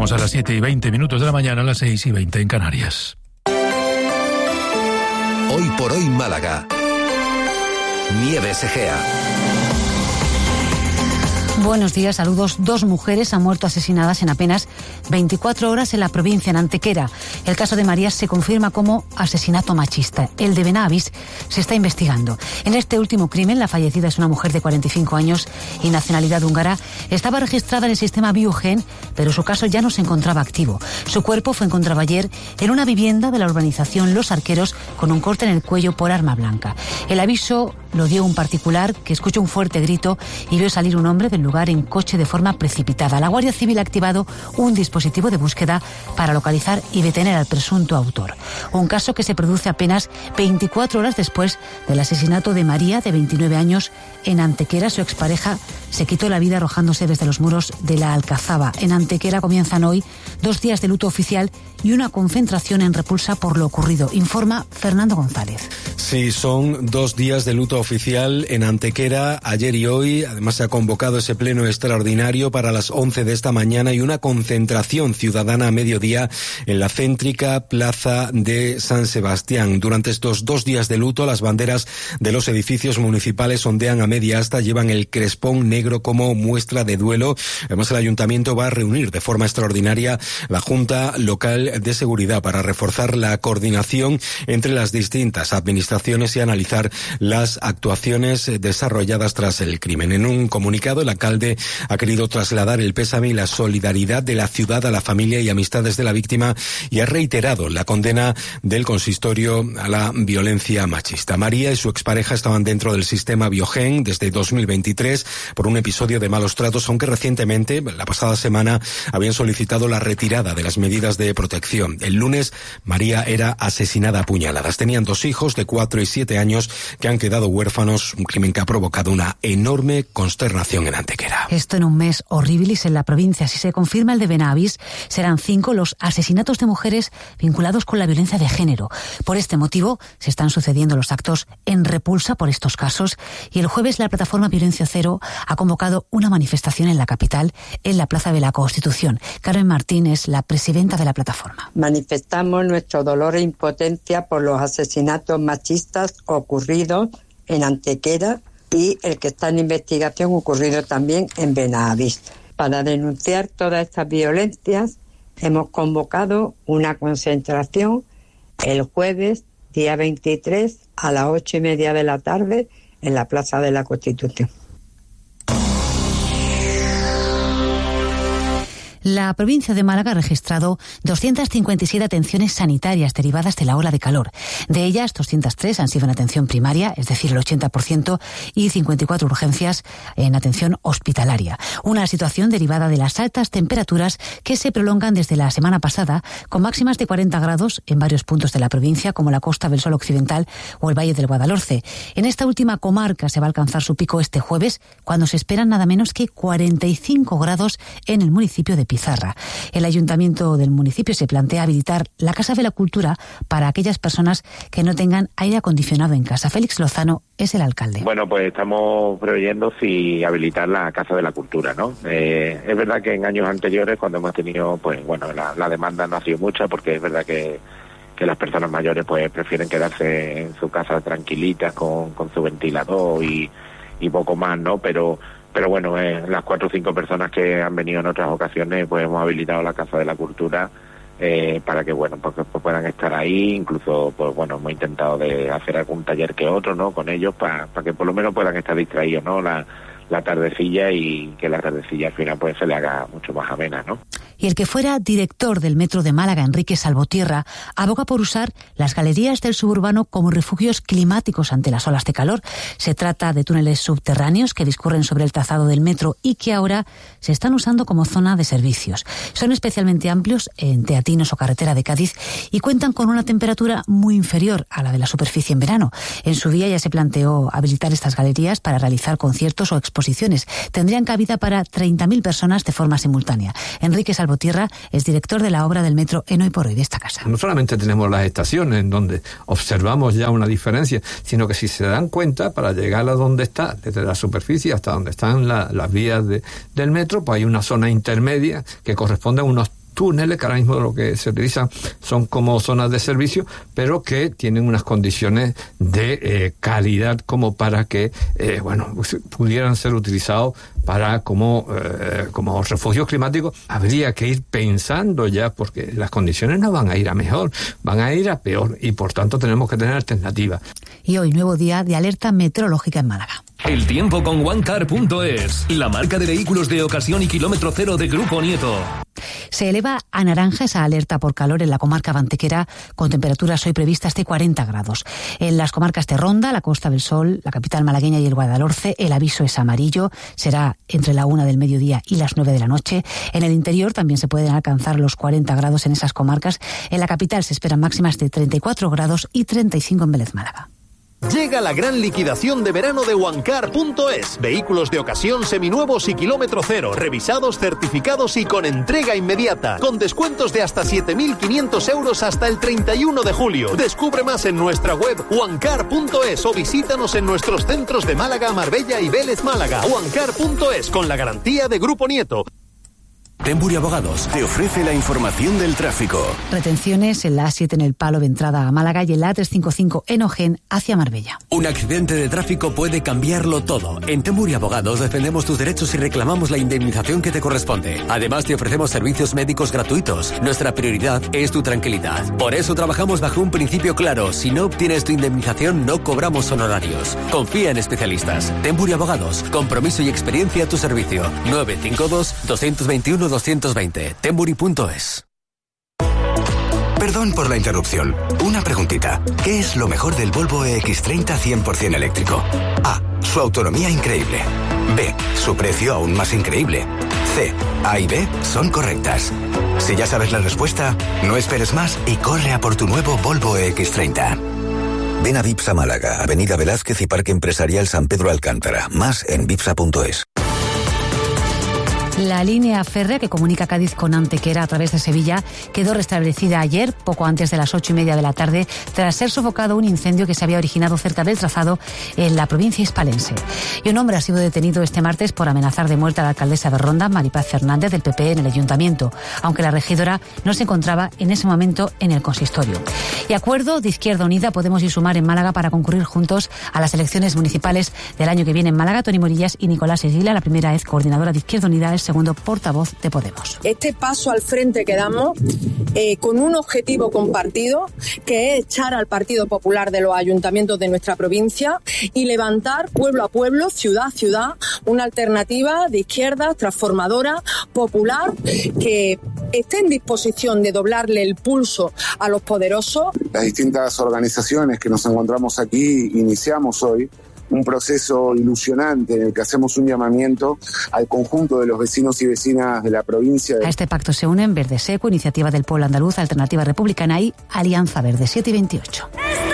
Estamos a las 7:20 de la mañana, a las 6:20 en Canarias. Hoy por hoy Málaga. Nieves Egea. Buenos días, saludos. 2 mujeres han muerto asesinadas en apenas 24 horas en la provincia, en Antequera. El caso de María se confirma como asesinato machista. El de Benavís se está investigando. En este último crimen, la fallecida es una mujer de 45 años y nacionalidad húngara. Estaba registrada en el sistema Biogen, pero su caso ya no se encontraba activo. Su cuerpo fue encontrado ayer en una vivienda de la urbanización Los Arqueros con un corte en el cuello por arma blanca. El aviso lo dio un particular que escuchó un fuerte grito y vio salir un hombre del lugar en coche de forma precipitada. La Guardia Civil ha activado un dispositivo de búsqueda para localizar y detener al presunto autor. Un caso que se produce apenas 24 horas después del asesinato de María, de 29 años, en Antequera. Su expareja se quitó la vida arrojándose desde los muros de la Alcazaba. En Antequera comienzan hoy 2 días de luto oficial y una concentración en repulsa por lo ocurrido, informa Fernando González. Sí, son 2 días de luto oficial en Antequera, ayer y hoy. Además se ha convocado ese pleno extraordinario para las 11 de esta mañana y una concentración ciudadana a mediodía en la céntrica plaza de San Sebastián. Durante estos 2 días de luto, las banderas de los edificios municipales ondean a media asta, llevan el crespón negro como muestra de duelo. Además, el ayuntamiento va a reunir de forma extraordinaria la Junta Local de Seguridad para reforzar la coordinación entre las distintas administraciones y analizar las actuaciones desarrolladas tras el crimen. En un comunicado, el alcalde ha querido trasladar el pésame y la solidaridad de la ciudad a la familia y amistades de la víctima y ha reiterado la condena del consistorio a la violencia machista. María y su expareja estaban dentro del sistema Biogen desde 2023 por un episodio de malos tratos, aunque recientemente, la pasada semana, habían solicitado la retirada de las medidas de protección. El lunes, María era asesinada a puñaladas. Tenían 2 hijos de 4 y 7 años que han quedado huérfanos, un crimen que ha provocado una enorme consternación en Antequera. Esto en un mes horribilis en la provincia. Si se confirma el de Benavís, serán 5 los asesinatos de mujeres vinculados con la violencia de género. Por este motivo, se están sucediendo los actos en repulsa por estos casos y el jueves la plataforma Violencia Cero ha convocado una manifestación en la capital, en la Plaza de la Constitución. Carmen Martín es la presidenta de la plataforma. Manifestamos nuestro dolor e impotencia por los asesinatos machistas ocurridos en Antequera y el que está en investigación ocurrido también en Benavís. Para denunciar todas estas violencias hemos convocado una concentración el jueves, día 23, a las 8:30 de la tarde en la Plaza de la Constitución. La provincia de Málaga ha registrado 257 atenciones sanitarias derivadas de la ola de calor. De ellas, 203 han sido en atención primaria, es decir, el 80%, y 54 urgencias en atención hospitalaria. Una situación derivada de las altas temperaturas que se prolongan desde la semana pasada, con máximas de 40 grados en varios puntos de la provincia, como la Costa del Sol Occidental o el Valle del Guadalhorce. En esta última comarca se va a alcanzar su pico este jueves, cuando se esperan nada menos que 45 grados en el municipio de Pizarra. El ayuntamiento del municipio se plantea habilitar la Casa de la Cultura para aquellas personas que no tengan aire acondicionado en casa. Félix Lozano es el alcalde. Bueno, pues estamos preveyendo si habilitar la Casa de la Cultura, ¿no? Es verdad que en años anteriores, cuando hemos tenido, pues bueno, la demanda no ha sido mucha, porque es verdad que las personas mayores pues prefieren quedarse en su casa tranquilitas con su ventilador y poco más, ¿no? Pero bueno, las 4 o 5 personas que han venido en otras ocasiones, pues hemos habilitado la Casa de la Cultura para que, bueno, pues puedan estar ahí. Incluso, pues bueno, hemos intentado de hacer algún taller que otro, ¿no?, con ellos para que por lo menos puedan estar distraídos, ¿no?, la tardecilla, y que la tardecilla al final pues se le haga mucho más amena, ¿no? Y el que fuera director del Metro de Málaga, Enrique Salvotierra, aboga por usar las galerías del suburbano como refugios climáticos ante las olas de calor. Se trata de túneles subterráneos que discurren sobre el trazado del metro y que ahora se están usando como zona de servicios. Son especialmente amplios en Teatinos o Carretera de Cádiz y cuentan con una temperatura muy inferior a la de la superficie en verano. En su día ya se planteó habilitar estas galerías para realizar conciertos o exposiciones. Tendrían cabida para 30.000 personas de forma simultánea. Enrique Salvotierra es director de la obra del metro en Hoy por Hoy de esta casa. No solamente tenemos las estaciones en donde observamos ya una diferencia, sino que si se dan cuenta, para llegar a donde está, desde la superficie hasta donde están las vías del metro, pues hay una zona intermedia que corresponde a unos túneles, que ahora mismo lo que se utilizan son como zonas de servicio, pero que tienen unas condiciones de calidad como para que, pudieran ser utilizados para como refugios climáticos. Habría que ir pensando ya, porque las condiciones no van a ir a mejor, van a ir a peor, y por tanto tenemos que tener alternativas. Y hoy, nuevo día de alerta meteorológica en Málaga. El tiempo con OneCar.es, la marca de vehículos de ocasión y kilómetro cero de Grupo Nieto. Se eleva a naranja esa alerta por calor en la comarca de Antequera, con temperaturas hoy previstas de 40 grados. En las comarcas de Ronda, la Costa del Sol, la capital malagueña y el Guadalhorce, el aviso es amarillo, será entre la 1 del mediodía y las 9 de la noche. En el interior también se pueden alcanzar los 40 grados en esas comarcas. En la capital se esperan máximas de 34 grados y 35 en Vélez, Málaga. Llega la gran liquidación de verano de OneCar.es. Vehículos de ocasión seminuevos y kilómetro cero, revisados, certificados y con entrega inmediata. Con descuentos de hasta 7.500 euros hasta el 31 de julio. Descubre más en nuestra web OneCar.es o visítanos en nuestros centros de Málaga, Marbella y Vélez, Málaga. OneCar.es, con la garantía de Grupo Nieto. Tempuri Abogados te ofrece la información del tráfico. Retenciones en la A7 en el Palo de entrada a Málaga y en la A355 en Ojén hacia Marbella. Un accidente de tráfico puede cambiarlo todo. En Tempuri Abogados defendemos tus derechos y reclamamos la indemnización que te corresponde. Además, te ofrecemos servicios médicos gratuitos. Nuestra prioridad es tu tranquilidad. Por eso trabajamos bajo un principio claro. Si no obtienes tu indemnización, no cobramos honorarios. Confía en especialistas. Tempuri Abogados. Compromiso y experiencia a tu servicio. 952-221-220. Tempuri.es. Perdón por la interrupción. Una preguntita. ¿Qué es lo mejor del Volvo EX30 100% eléctrico? A. Su autonomía increíble. B. Su precio aún más increíble. C. A y B son correctas. Si ya sabes la respuesta, no esperes más y corre a por tu nuevo Volvo EX30. Ven a Vipsa Málaga, Avenida Velázquez y Parque Empresarial San Pedro Alcántara. Más en vipsa.es. La línea férrea que comunica Cádiz con Antequera a través de Sevilla quedó restablecida ayer, poco antes de las 8:30 de la tarde, tras ser sofocado un incendio que se había originado cerca del trazado en la provincia hispalense. Y un hombre ha sido detenido este martes por amenazar de muerte a la alcaldesa de Ronda, Maripaz Fernández, del PP, en el ayuntamiento, aunque la regidora no se encontraba en ese momento en el consistorio. Y acuerdo de Izquierda Unida, Podemos y Sumar en Málaga para concurrir juntos a las elecciones municipales del año que viene en Málaga. Toni Morillas y Nicolás Esguila, la primera vez coordinadora de Izquierda Unida, el segundo portavoz de Podemos. Este paso al frente que damos con un objetivo compartido, que es echar al Partido Popular de los ayuntamientos de nuestra provincia y levantar pueblo a pueblo, ciudad a ciudad, una alternativa de izquierda, transformadora, popular, que esté en disposición de doblarle el pulso a los poderosos. Las distintas organizaciones que nos encontramos aquí iniciamos hoy un proceso ilusionante en el que hacemos un llamamiento al conjunto de los vecinos y vecinas de la provincia. A este pacto se unen Verde Seco, Iniciativa del Pueblo Andaluz, Alternativa Republicana y Alianza Verde. 7:28.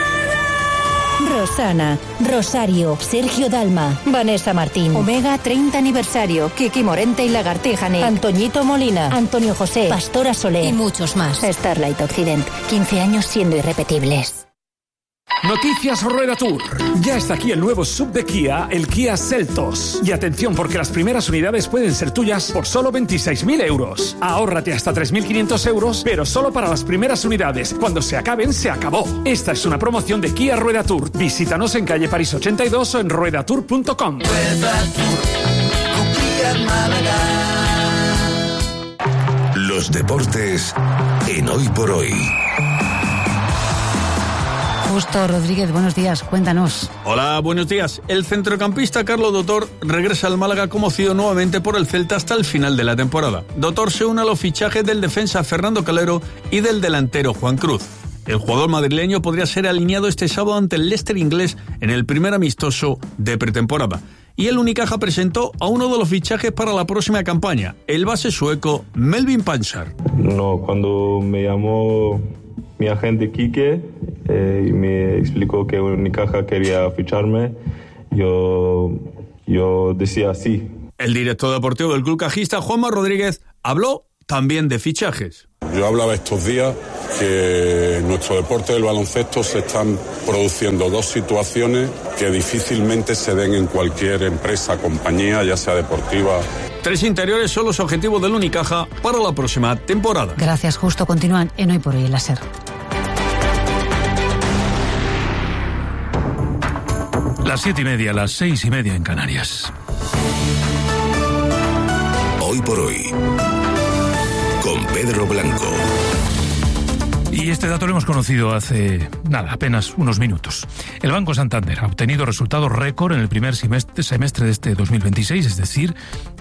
Rosana, Rosario, Sergio Dalma, Vanessa Martín, Omega 30 aniversario, Kiki Morente y Lagartijane, Antoñito Molina, Antonio José, Pastora Soler y muchos más. Starlight Occident, 15 años siendo irrepetibles. Noticias Rueda Tour. Ya está aquí el nuevo sub de Kia, el Kia Seltos. Y atención, porque las primeras unidades pueden ser tuyas por solo 26.000 euros. Ahórrate hasta 3.500 euros, pero solo para las primeras unidades. Cuando se acaben, se acabó. Esta es una promoción de Kia Rueda Tour. Visítanos en calle París 82 o en ruedatour.com. Rueda Tour, con Kia Málaga. Los deportes en Hoy por Hoy. Justo Rodríguez, buenos días, cuéntanos. Hola, buenos días. El centrocampista Carlos Dotor regresa al Málaga como cedido nuevamente por el Celta hasta el final de la temporada. Dotor se une a los fichajes del defensa Fernando Calero y del delantero Juan Cruz. El jugador madrileño podría ser alineado este sábado ante el Leicester inglés en el primer amistoso de pretemporada. Y el Unicaja presentó a uno de los fichajes para la próxima campaña, el base sueco Melvin Panchar. No, cuando me llamó mi agente Quique y me explicó que Unicaja quería ficharme, yo decía sí. El director deportivo del club cajista, Juanma Rodríguez, habló también de fichajes. Yo hablaba estos días que en nuestro deporte del baloncesto se están produciendo dos situaciones que difícilmente se den en cualquier empresa, compañía, ya sea deportiva 3 interiores son los objetivos del Unicaja para la próxima temporada. Gracias, Justo. Continúan en Hoy por Hoy en la SER. Las 7:30, las 6:30 en Canarias. Hoy por Hoy, con Pedro Blanco. Y este dato lo hemos conocido hace, apenas unos minutos. El Banco Santander ha obtenido resultados récord en el primer semestre de este 2026, es decir,